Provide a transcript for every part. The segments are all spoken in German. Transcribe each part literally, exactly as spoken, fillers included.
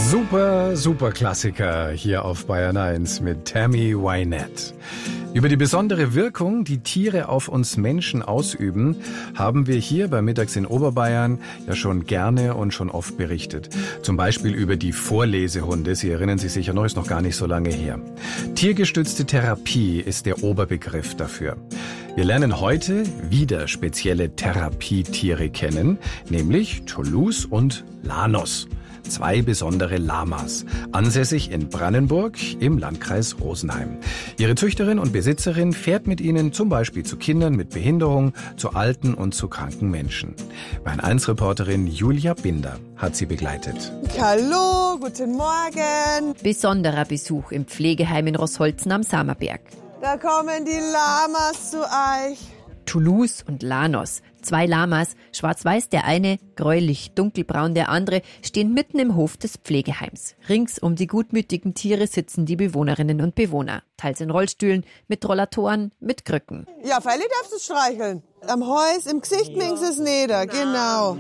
Super, super Klassiker hier auf Bayern eins mit Tammy Wynette. Über die besondere Wirkung, die Tiere auf uns Menschen ausüben, haben wir hier bei Mittags in Oberbayern ja schon gerne und schon oft berichtet. Zum Beispiel über die Vorlesehunde. Sie erinnern sich sicher noch, ist noch gar nicht so lange her. Tiergestützte Therapie ist der Oberbegriff dafür. Wir lernen heute wieder spezielle Therapietiere kennen, nämlich Toulouse und Lanos. Zwei besondere Lamas, ansässig in Brandenburg im Landkreis Rosenheim. Ihre Züchterin und Besitzerin fährt mit ihnen zum Beispiel zu Kindern mit Behinderung, zu alten und zu kranken Menschen. Bayern eins Reporterin Julia Binder hat sie begleitet. Hallo, guten Morgen. Besonderer Besuch im Pflegeheim in Roßholzen am Samerberg. Da kommen die Lamas zu euch. Toulouse und Lanos. Zwei Lamas, schwarz-weiß der eine, gräulich-dunkelbraun der andere, stehen mitten im Hof des Pflegeheims. Rings um die gutmütigen Tiere sitzen die Bewohnerinnen und Bewohner. Teils in Rollstühlen, mit Rollatoren, mit Krücken. Ja, Feili darfst du streicheln. Am Häus, im Gesicht mingst es nieder, genau.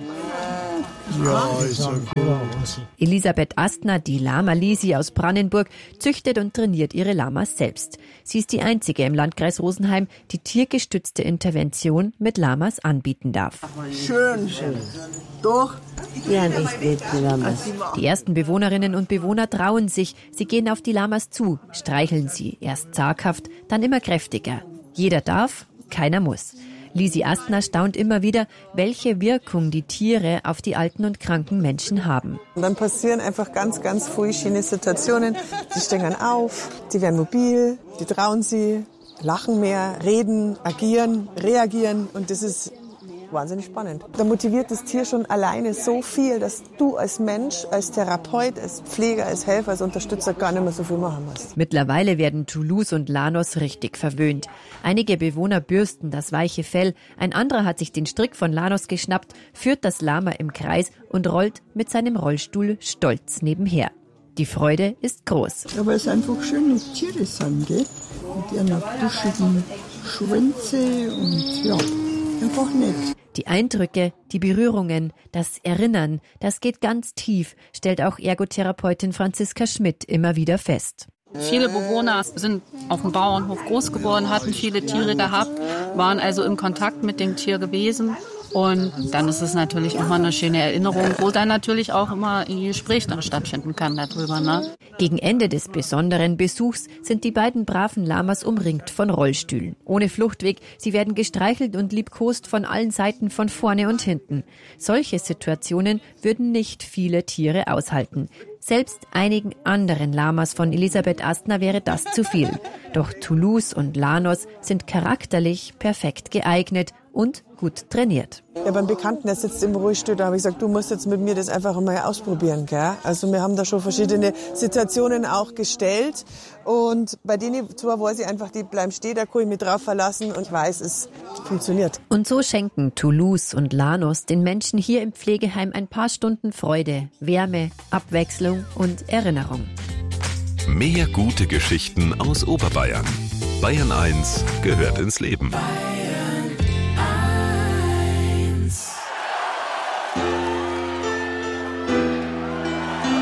Ja, ist ja cool. Elisabeth Astner, die Lama Lisi aus Brandenburg, züchtet und trainiert ihre Lamas selbst. Sie ist die einzige im Landkreis Rosenheim, die tiergestützte Intervention mit Lamas anbieten darf. Schön, schön. Doch. Ja, ich will die Lamas. Die ersten Bewohnerinnen und Bewohner trauen sich. Sie gehen auf die Lamas zu, streicheln sie, erst zaghaft, dann immer kräftiger. Jeder darf, keiner muss. Lisi Astner staunt immer wieder, welche Wirkung die Tiere auf die alten und kranken Menschen haben. Und dann passieren einfach ganz, ganz viele schöne Situationen. Sie stehen auf, die werden mobil, die trauen sie, lachen mehr, reden, agieren, reagieren. Und das ist wahnsinnig spannend. Da motiviert das Tier schon alleine so viel, dass du als Mensch, als Therapeut, als Pfleger, als Helfer, als Unterstützer gar nicht mehr so viel machen musst. Mittlerweile werden Toulouse und Lanos richtig verwöhnt. Einige Bewohner bürsten das weiche Fell, ein anderer hat sich den Strick von Lanos geschnappt, führt das Lama im Kreis und rollt mit seinem Rollstuhl stolz nebenher. Die Freude ist groß. Ja, weil es einfach schöne Tiere sind, gell? Mit ihren buschigen Schwänze und ja, einfach nett. Die Eindrücke, die Berührungen, das Erinnern, das geht ganz tief, stellt auch Ergotherapeutin Franziska Schmidt immer wieder fest. Viele Bewohner sind auf dem Bauernhof groß geworden, hatten viele Tiere gehabt, waren also im Kontakt mit dem Tier gewesen. Und dann ist es natürlich immer eine schöne Erinnerung, wo dann natürlich auch immer ein Gespräch dann stattfinden kann darüber. Ne? Gegen Ende des besonderen Besuchs sind die beiden braven Lamas umringt von Rollstühlen. Ohne Fluchtweg, sie werden gestreichelt und liebkost von allen Seiten, von vorne und hinten. Solche Situationen würden nicht viele Tiere aushalten. Selbst einigen anderen Lamas von Elisabeth Astner wäre das zu viel. Doch Toulouse und Lanos sind charakterlich perfekt geeignet und gut trainiert. Ja, beim Bekannten, der sitzt im Rollstuhl, da habe ich gesagt, du musst jetzt mit mir das einfach mal ausprobieren. Gell? Also wir haben da schon verschiedene Situationen auch gestellt und bei denen zwar weiß ich einfach, die bleiben stehen, da kann ich mich drauf verlassen und ich weiß, es funktioniert. Und so schenken Toulouse und Lanos den Menschen hier im Pflegeheim ein paar Stunden Freude, Wärme, Abwechslung und Erinnerung. Mehr gute Geschichten aus Oberbayern. Bayern eins gehört ins Leben. Bayern.